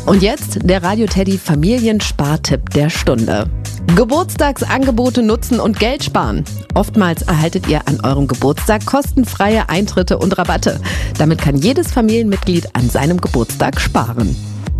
Und jetzt der Radio Teddy Familienspartipp der Stunde. Geburtstagsangebote nutzen und Geld sparen. Oftmals erhaltet ihr an eurem Geburtstag kostenfreie Eintritte und Rabatte. Damit kann jedes Familienmitglied an seinem Geburtstag sparen.